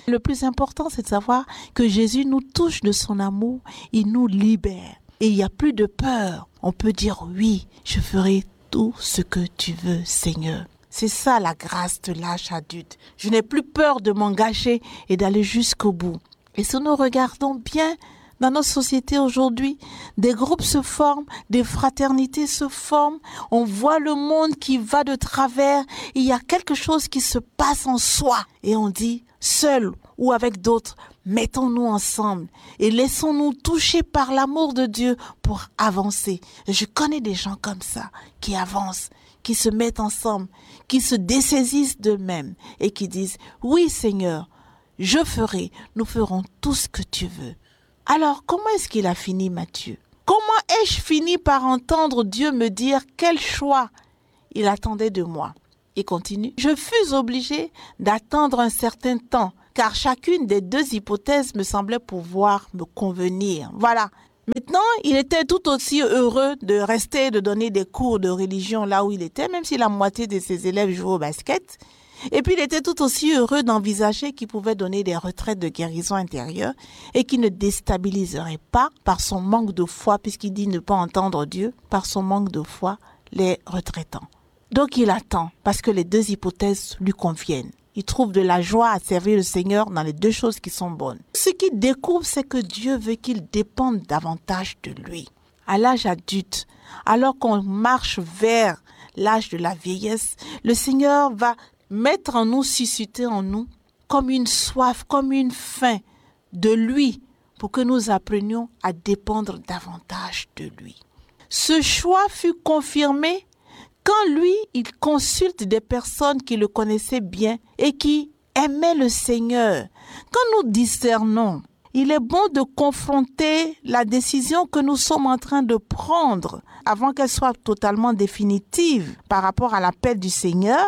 Le plus important, c'est de savoir que Jésus nous touche de son amour, il nous libère. Et il n'y a plus de peur. On peut dire oui, je ferai tout ce que tu veux, Seigneur. C'est ça la grâce de l'âge adulte. Je n'ai plus peur de m'engager et d'aller jusqu'au bout. Et si nous regardons bien dans notre société aujourd'hui, des groupes se forment, des fraternités se forment, on voit le monde qui va de travers, il y a quelque chose qui se passe en soi. Et on dit, seul ou avec d'autres, mettons-nous ensemble et laissons-nous toucher par l'amour de Dieu pour avancer. Je connais des gens comme ça, qui avancent, qui se mettent ensemble, qui se dessaisissent d'eux-mêmes et qui disent, oui Seigneur, je ferai, nous ferons tout ce que tu veux. Alors, comment est-ce qu'il a fini, Matthieu? Comment ai-je fini par entendre Dieu me dire quel choix il attendait de moi? Il continue. Je fus obligé d'attendre un certain temps, car chacune des deux hypothèses me semblait pouvoir me convenir. Voilà. Maintenant, il était tout aussi heureux de rester et de donner des cours de religion là où il était, même si la moitié de ses élèves jouaient au basket. Et puis, il était tout aussi heureux d'envisager qu'il pouvait donner des retraites de guérison intérieure et qu'il ne déstabiliserait pas par son manque de foi, puisqu'il dit ne pas entendre Dieu, par son manque de foi, les retraitants. Donc, il attend parce que les deux hypothèses lui conviennent. Il trouve de la joie à servir le Seigneur dans les deux choses qui sont bonnes. Ce qu'il découvre, c'est que Dieu veut qu'il dépende davantage de lui. À l'âge adulte, alors qu'on marche vers l'âge de la vieillesse, le Seigneur va mettre en nous, susciter en nous, comme une soif, comme une faim de lui, pour que nous apprenions à dépendre davantage de lui. Ce choix fut confirmé quand lui, il consulte des personnes qui le connaissaient bien et qui aimaient le Seigneur. Quand nous discernons, il est bon de confronter la décision que nous sommes en train de prendre avant qu'elle soit totalement définitive par rapport à l'appel du Seigneur,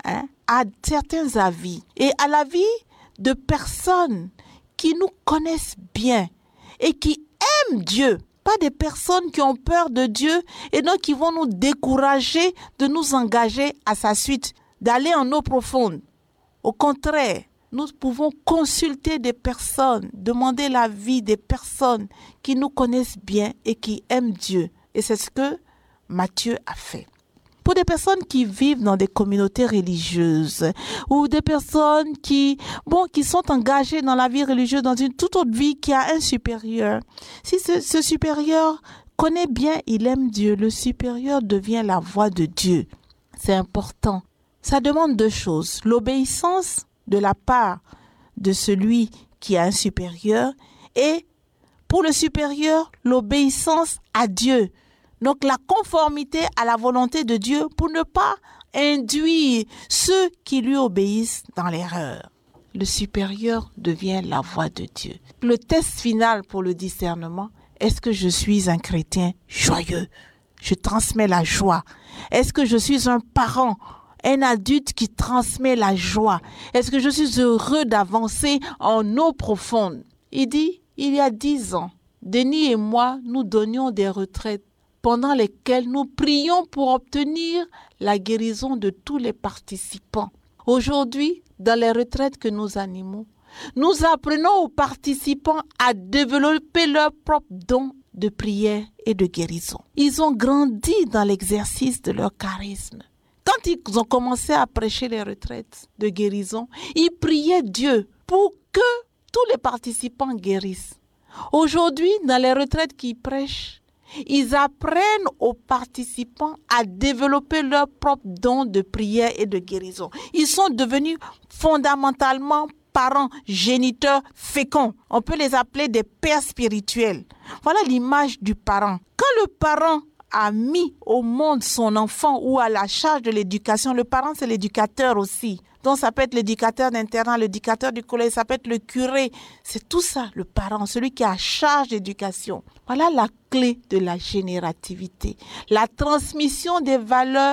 à certains avis et à l'avis de personnes qui nous connaissent bien et qui aiment Dieu. Pas des personnes qui ont peur de Dieu et donc qui vont nous décourager de nous engager à sa suite, d'aller en eau profonde. Au contraire, nous pouvons consulter des personnes, demander l'avis des personnes qui nous connaissent bien et qui aiment Dieu. Et c'est ce que Matthieu a fait. Pour des personnes qui vivent dans des communautés religieuses ou des personnes qui sont engagées dans la vie religieuse, dans une toute autre vie qui a un supérieur, si ce supérieur connaît bien, il aime Dieu, le supérieur devient la voix de Dieu. C'est important. Ça demande deux choses. L'obéissance de la part de celui qui a un supérieur et pour le supérieur, l'obéissance à Dieu. Donc la conformité à la volonté de Dieu pour ne pas induire ceux qui lui obéissent dans l'erreur. Le supérieur devient la voix de Dieu. Le test final pour le discernement, est-ce que je suis un chrétien joyeux? Je transmets la joie. Est-ce que je suis un parent, un adulte qui transmet la joie? Est-ce que je suis heureux d'avancer en eau profonde? Il dit, il y a 10 ans, Denis et moi, nous donnions des retraites pendant lesquelles nous prions pour obtenir la guérison de tous les participants. Aujourd'hui, dans les retraites que nous animons, nous apprenons aux participants à développer leur propre don de prière et de guérison. Ils ont grandi dans l'exercice de leur charisme. Quand ils ont commencé à prêcher les retraites de guérison, ils priaient Dieu pour que tous les participants guérissent. Aujourd'hui, dans les retraites qu'ils prêchent, ils apprennent aux participants à développer leur propre don de prière et de guérison. Ils sont devenus fondamentalement parents, géniteurs féconds. On peut les appeler des pères spirituels. Voilà l'image du parent. Quand le parent a mis au monde son enfant ou à la charge de l'éducation, le parent c'est l'éducateur aussi. Donc ça peut être l'éducateur d'internat, l'éducateur du collège, ça peut être le curé. C'est tout ça, le parent, celui qui a charge d'éducation. Voilà la clé de la générativité. La transmission des valeurs,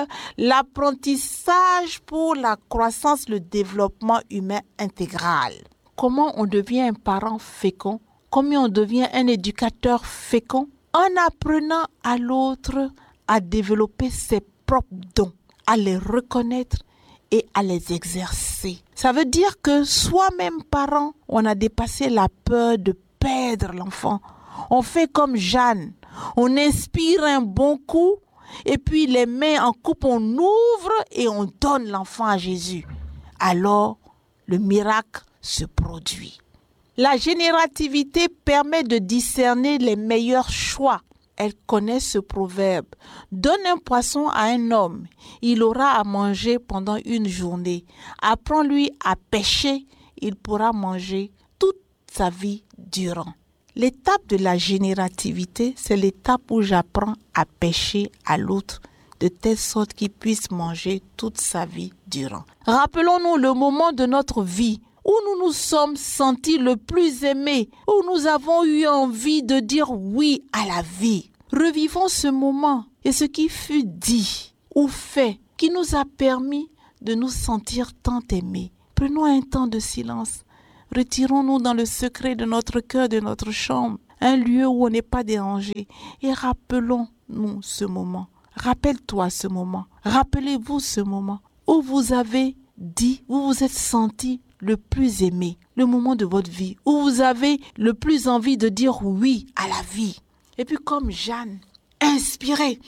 l'apprentissage pour la croissance, le développement humain intégral. Comment on devient un parent fécond? Comment on devient un éducateur fécond? En apprenant à l'autre à développer ses propres dons, à les reconnaître et à les exercer. Ça veut dire que soi-même parent, on a dépassé la peur de perdre l'enfant. On fait comme Jeanne, on inspire un bon coup et puis les mains en coupe, on ouvre et on donne l'enfant à Jésus. Alors, le miracle se produit. La générativité permet de discerner les meilleurs choix. Elle connaît ce proverbe. Donne un poisson à un homme, il aura à manger pendant une journée. Apprends-lui à pêcher, il pourra manger toute sa vie durant. L'étape de la générativité, c'est l'étape où j'apprends à pêcher à l'autre de telle sorte qu'il puisse manger toute sa vie durant. Rappelons-nous le moment de notre vie où nous nous sommes sentis le plus aimés, où nous avons eu envie de dire oui à la vie. Revivons ce moment et ce qui fut dit ou fait qui nous a permis de nous sentir tant aimés. Prenons un temps de silence. Retirons-nous dans le secret de notre cœur, de notre chambre, un lieu où on n'est pas dérangé et rappelons-nous ce moment. Rappelle-toi ce moment. Rappelez-vous ce moment où vous avez dit, où vous êtes senti le plus aimé, le moment de votre vie, où vous avez le plus envie de dire oui à la vie. Et puis comme Jeanne, inspirez.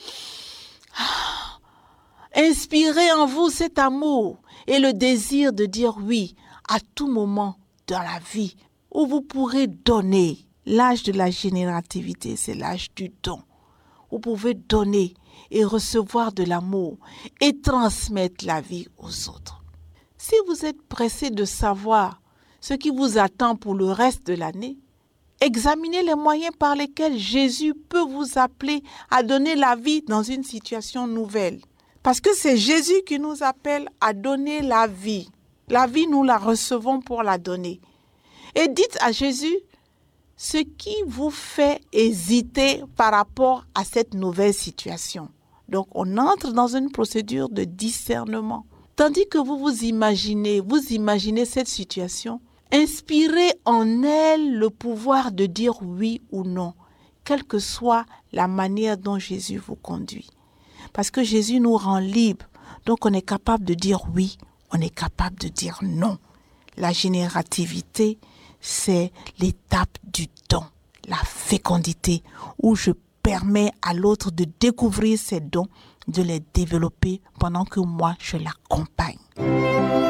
Inspirez en vous cet amour et le désir de dire oui à tout moment dans la vie où vous pourrez donner. L'âge de la générativité, c'est l'âge du don. Vous pouvez donner et recevoir de l'amour et transmettre la vie aux autres. Si vous êtes pressé de savoir ce qui vous attend pour le reste de l'année, examinez les moyens par lesquels Jésus peut vous appeler à donner la vie dans une situation nouvelle. Parce que c'est Jésus qui nous appelle à donner la vie. La vie, nous la recevons pour la donner. Et dites à Jésus ce qui vous fait hésiter par rapport à cette nouvelle situation. Donc, on entre dans une procédure de discernement. Tandis que vous imaginez cette situation, inspirez en elle le pouvoir de dire oui ou non, quelle que soit la manière dont Jésus vous conduit. Parce que Jésus nous rend libres, donc on est capable de dire oui, on est capable de dire non. La générativité, c'est l'étape du don, la fécondité, où je permets à l'autre de découvrir ses dons, de les développer pendant que moi je l'accompagne.